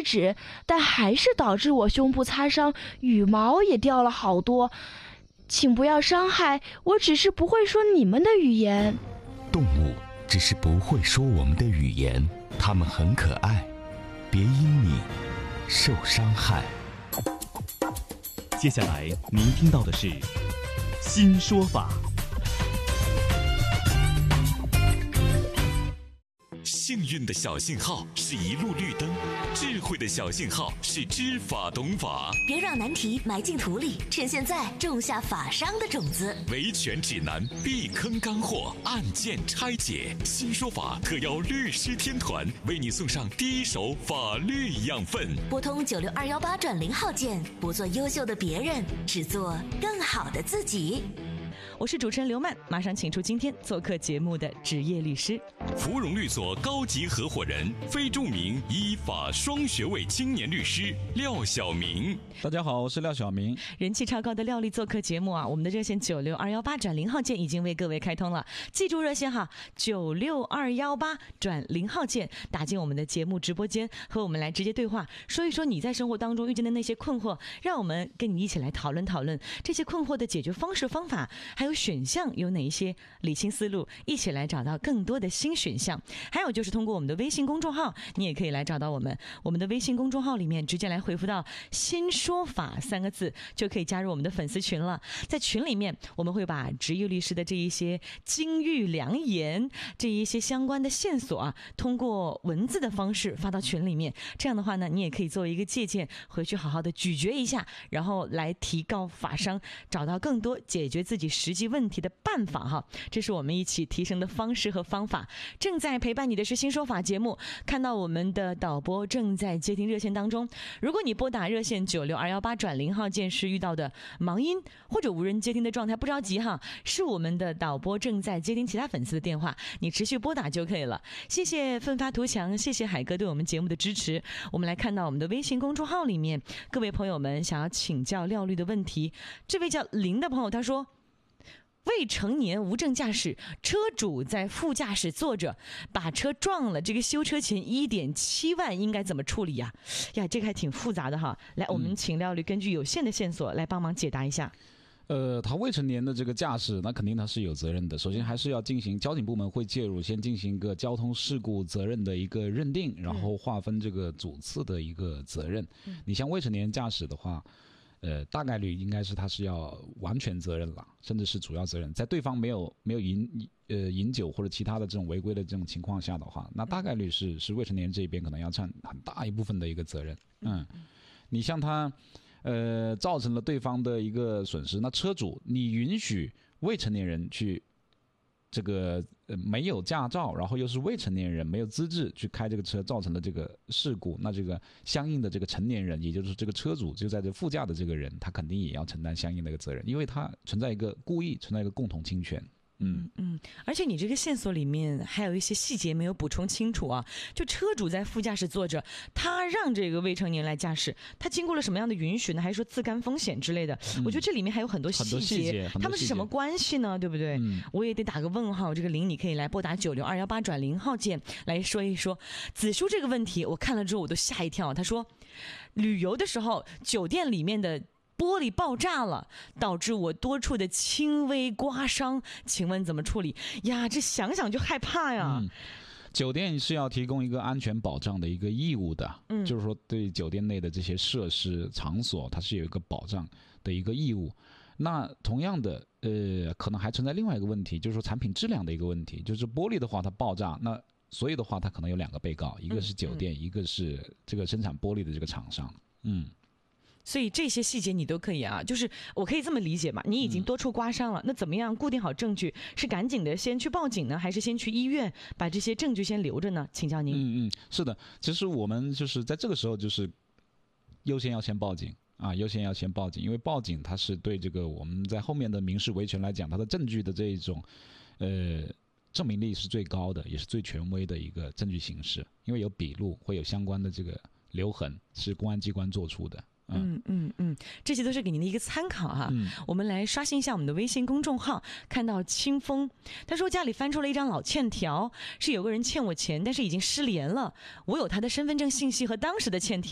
制止，但还是导致我胸部擦伤，羽毛也掉了好多。请不要伤害，我只是不会说你们的语言。 动物只是不会说我们的语言，它们很可爱，别因你受伤害。 接下来您听到的是新说法。 幸运的小信号是一路绿灯，智慧的小信号是知法懂法。 别让难题埋进土里，趁现在种下法商的种子。 维权指南，避坑干货，案件拆解。新说法特邀律师天团为你送上第一手法律养分。 拨通96218转0号键，不做优秀的别人，只做更好的自己。 我是主持人刘曼，马上请出今天做客节目的职业律师， 芙蓉律所高级合伙人，非著名依法双学位青年律师廖晓明。 大家好，我是廖晓明。 人气超高的廖律做客节目啊，我们的热线96218转0号键已经为各位开通了，记住热线哈，96218转0号键，打进我们的节目直播间，和我们来直接对话，说一说你在生活当中遇见的那些困惑，让我们跟你一起来讨论讨论这些困惑的解决方式方法，还有选项有哪一些，理清思路，一起来找到更多的新选项。还有就是通过我们的微信公众号，你也可以来找到我们的微信公众号里面直接来回复到新说法3个字，就可以加入我们的粉丝群了。在群里面，我们会把职业律师的这一些金玉良言，这一些相关的线索啊，通过文字的方式发到群里面。这样的话呢，你也可以作为一个借鉴，回去好好的咀嚼一下，然后来提高法商，找到更多解决自己实际问题的办法哈。这是我们一起提升的方式和方法。正在陪伴你的是新说法节目，看到我们的导播正在接听热线当中。如果你拨打热线96218转0号键是遇到的忙音或者无人接听的状态，不着急哈，是我们的导播正在接听其他粉丝的电话，你持续拨打就可以了。谢谢奋发图强，谢谢海哥对我们节目的支持。我们来看到我们的微信公众号里面，各位朋友们想要请教廖律的问题。这位叫林的朋友他说，未成年无证驾驶，车主在副驾驶坐着，把车撞了，这个修车钱1.7万应该怎么处理呀？呀，这个还挺复杂的哈。来，我们请廖律根据有限的线索来帮忙解答一下。 他未成年的这个驾驶，那肯定他是有责任的。首先还是要进行交警部门会介入，先进行一个交通事故责任的一个认定，然后划分这个主次的一个责任。你像未成年驾驶的话，大概率应该是他是要完全责任了，甚至是主要责任。在对方没有饮酒或者其他的这种违规的这种情况下的话，那大概率是未成年人这边可能要占很大一部分的一个责任。你像他造成了对方的一个损失，那车主你允许未成年人去这个没有驾照，然后又是未成年人没有资质去开这个车，造成了这个事故，那这个相应的这个成年人，也就是这个车主就在这副驾的这个人，他肯定也要承担相应的一个责任，因为他存在一个故意，存在一个共同侵权。 而且你这个线索里面还有一些细节没有补充清楚啊，就车主在副驾驶坐着，他让这个未成年来驾驶，他经过了什么样的允许呢？还是说自甘风险之类的？我觉得这里面还有很多细节，他们是什么关系呢？对不对？我也得打个问号。这个林，你可以来拨打96218转0号键来说一说。子舒这个问题我看了之后我都吓一跳，他说旅游的时候酒店里面的玻璃爆炸了，导致我多处的轻微刮伤，请问怎么处理呀？这想想就害怕呀。 酒店是要提供一个安全保障的一个义务的，就是说对酒店内的这些设施场所，它是有一个保障的一个义务。那同样的，可能还存在另外一个问题，就是说产品质量的一个问题，就是玻璃的话它爆炸，那所以的话它可能有2个被告，一个是酒店，一个是这个生产玻璃的这个厂商。 所以这些细节你都可以啊，就是我可以这么理解嘛，你已经多处刮伤了，那怎么样固定好证据？是赶紧的先去报警呢，还是先去医院把这些证据先留着呢？请教您。 是的，其实我们就是在这个时候就是优先要先报警啊，优先要先报警，因为报警它是对这个我们在后面的民事维权来讲，它的证据的这一种证明力是最高的，也是最权威的一个证据形式，因为有笔录，会有相关的这个留痕，是公安机关做出的。 这些都是给您的一个参考哈。我们来刷新一下我们的微信公众号，看到清风，他说家里翻出了一张老欠条，是有个人欠我钱，但是已经失联了，我有他的身份证信息和当时的欠条。